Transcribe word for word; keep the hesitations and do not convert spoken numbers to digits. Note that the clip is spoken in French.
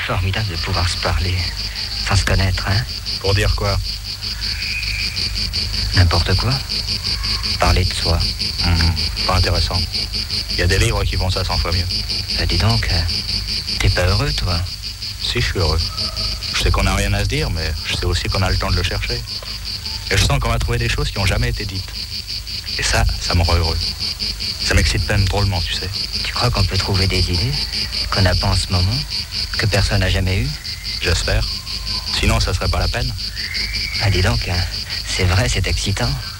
formidable de pouvoir se parler sans se connaître, hein? Pour dire quoi? N'importe quoi. Parler de soi. Mmh, pas intéressant. Il y a des livres qui font ça cent fois mieux. Bah, dis donc, euh, t'es pas heureux, toi? Si, je suis heureux. Je sais qu'on n'a rien à se dire, mais je sais aussi qu'on a le temps de le chercher. Et je sens qu'on va trouver des choses qui n'ont jamais été dites. Et ça, ça me rend heureux. Ça m'excite même drôlement, tu sais. Tu crois qu'on peut trouver des idées qu'on n'a pas en ce moment, que personne n'a jamais eues? J'espère. Sinon, ça serait pas la peine. Ah, dis donc, hein, c'est vrai, c'est excitant.